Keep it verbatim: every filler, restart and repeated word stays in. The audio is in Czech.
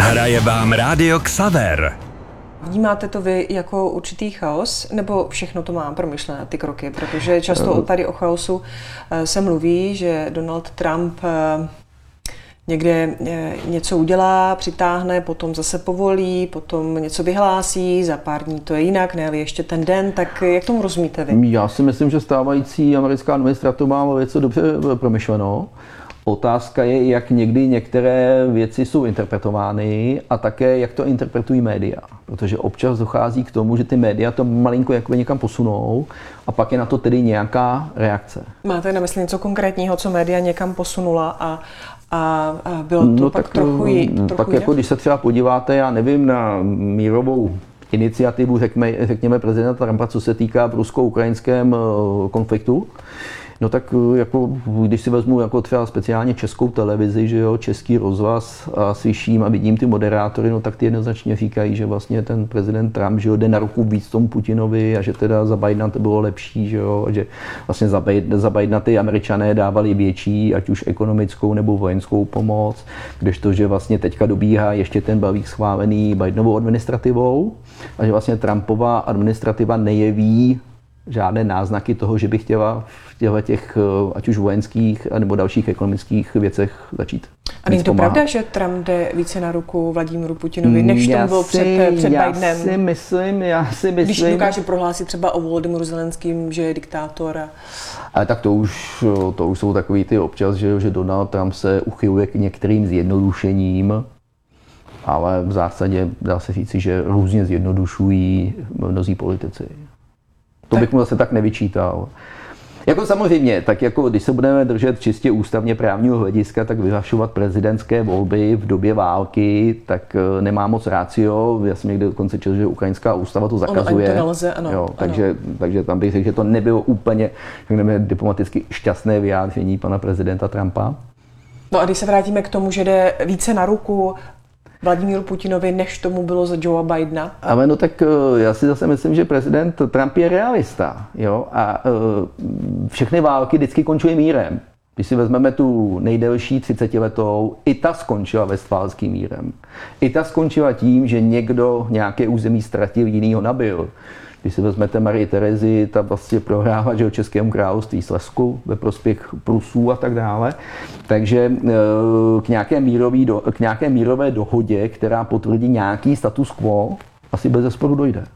Hraje vám Rádio Xaver. Vnímáte to vy jako určitý chaos, nebo všechno to má promyšlené, ty kroky? Protože často tady o chaosu se mluví, že Donald Trump někde něco udělá, přitáhne, potom zase povolí, potom něco vyhlásí, za pár dní to je jinak, ne, ale ještě ten den, tak jak tomu rozumíte vy? Já si myslím, že stávající americká administrativa má věci dobře promyšleno. Otázka je, jak někdy některé věci jsou interpretovány a také, jak to interpretují média. Protože občas dochází k tomu, že ty média to malinko jakoby někam posunou a pak je na to tedy nějaká reakce. Máte na mysli něco konkrétního, co média někam posunula a, a, a bylo to no pak tak, trochu, jí, trochu tak jako když se třeba podíváte, já nevím, na mírovou iniciativu, řekme, řekněme prezidenta Trumpa, co se týká rusko-ukrajinském konfliktu, no tak jako, když si vezmu jako třeba speciálně českou televizi, že jo, český rozhlas a slyším a vidím ty moderátory, no tak ty jednoznačně říkají, že vlastně ten prezident Trump, že jo, jde na ruku víc tomu Putinovi a že teda za Bidena to bylo lepší, že jo, a že vlastně za Bidena, za Bidena ty Američané dávali větší, ať už ekonomickou nebo vojenskou pomoc, kdežto, že vlastně teďka dobíhá ještě ten balík schválený Bidenovou administrativou a že vlastně Trumpova administrativa nejeví žádné náznaky toho, že by chtěla v těch, ať už vojenských nebo dalších ekonomických věcech začít. A není to pravda, že Trump jde více na ruku Vladimíru Putinovi, než to bylo před, před já Bidenem? Si myslím, já si myslím. Když dokáže prohlásit třeba o Volodymyru Zelenským, že je diktátor. A... Ale tak to už, to už jsou takový ty občas, že, že Donald Trump se uchyluje k některým zjednodušením, ale v zásadě dá se říci, že různě zjednodušují mnozí politici. To bych mu zase tak nevyčítal. Jako samozřejmě, tak jako když se budeme držet čistě ústavně právního hlediska, tak vyhlašovat prezidentské volby v době války, tak nemá moc ratio. Já jsem někde dokonce četl, že ukrajinská ústava to zakazuje. Ono to nelze, ano. Jo, ano. Takže, takže tam bych řekl, že to nebylo úplně, řekněme, diplomaticky šťastné vyjádření pana prezidenta Trumpa. No a když se vrátíme k tomu, že jde více na ruku Vladimíru Putinovi, než tomu bylo za Joea Bidena? Ale no tak já si zase myslím, že prezident Trump je realista, jo, a všechny války vždycky končily mírem. Když si vezmeme tu nejdelší třicetiletou, i ta skončila Vestfálským mírem. I ta skončila tím, že někdo nějaké území ztratil, jiný ho nabil. Když si vezmete Marii Terezi, ta vlastně prohrála, že Českému království Slezsku ve prospěch Prusů a tak dále. Takže k nějaké, mírový, k nějaké mírové dohodě, která potvrdí nějaký status quo, asi bez zesporu dojde.